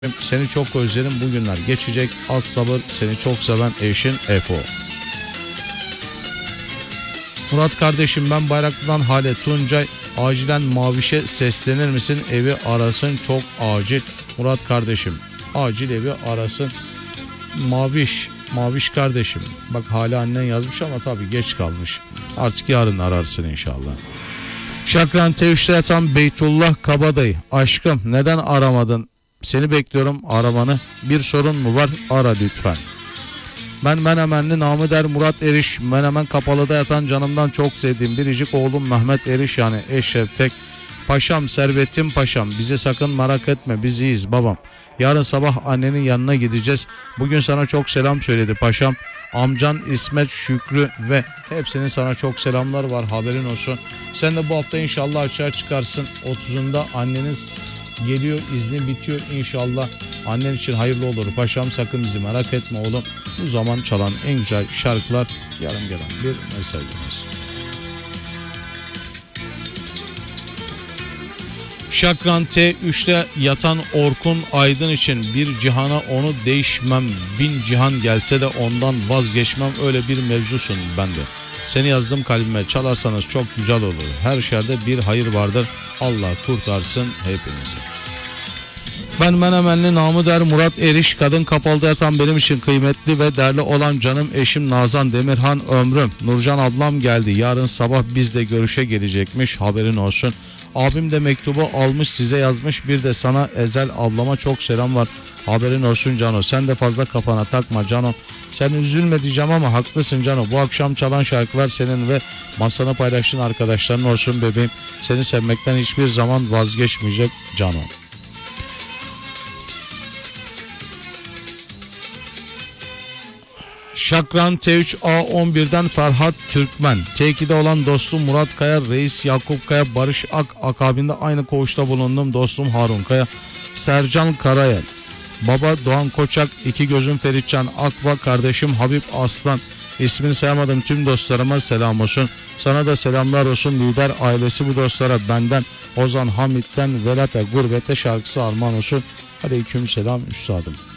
Seni çok özledim, bugünler geçecek, az sabır, seni çok seven eşin Efo. Murat kardeşim, ben Bayraklı'dan Hale Tuncay, acilen Maviş'e seslenir misin, evi arasın çok acil. Murat kardeşim, acil evi arasın. Maviş kardeşim, bak Hale annen yazmış ama tabii geç kalmış, artık yarın ararsın inşallah. Şakran T3'te yatan Beytullah Kabadayı, aşkım neden aramadın? Seni bekliyorum, aramanı. Bir sorun mu var? Ara lütfen. Ben Menemenli Namı Der Murat Eriş. Menemen Kapalı'da yatan canımdan çok sevdiğim biricik oğlum Mehmet Eriş, yani Eşref Tek. Paşam, servetim paşam, bizi sakın merak etme, biz iyiyiz babam. Yarın sabah annenin yanına gideceğiz. Bugün sana çok selam söyledi paşam. Amcan İsmet, Şükrü ve hepsinin sana çok selamlar var, haberin olsun. Sen de bu hafta inşallah açığa çıkarsın. 30'unda anneniz geliyor, izni bitiyor inşallah. Annen için hayırlı olur paşam, sakın bizi merak etme oğlum. Bu zaman çalan en güzel şarkılar, yarın gelen bir mesajımız. Şakran T3'te yatan Orkun Aydın için bir cihana onu değişmem, bin cihan gelse de ondan vazgeçmem, öyle bir mevzusun bende. Seni yazdım kalbime, çalarsanız çok güzel olur. Her şerde bir hayır vardır, Allah kurtarsın hepimizi. Ben Menemenli Namı Der Murat Eriş, kadın Kapalı'da yatan benim için kıymetli ve değerli olan canım eşim Nazan Demirhan ömrüm. Nurcan ablam geldi, yarın sabah bizle görüşe gelecekmiş, haberin olsun. Abim de mektubu almış, size yazmış, bir de sana Ezel ablama çok selam var, haberin olsun Cano. Sen de fazla kafana takma Cano. Sen üzülme diyeceğim ama haklısın Cano. Bu akşam çalan şarkılar senin ve masanı paylaştığın arkadaşların olsun bebeğim. Seni sevmekten hiçbir zaman vazgeçmeyecek Cano. Şakran T3 A11'den Ferhat Türkmen. T2'de olan dostum Murat Kaya, Reis Yakup Kaya, Barış Ak, akabinde aynı koğuşta bulunduğum dostum Harun Kaya, Sercan Karayel, Baba Doğan Koçak, iki gözüm Feritcan Akva, kardeşim Habib Aslan, ismini sayamadım tüm dostlarıma selam olsun. Sana da selamlar olsun lider ailesi, bu dostlara benden Ozan Hamit'ten Velate Gurbete şarkısı armağan olsun. Aleyküm selam üstadım.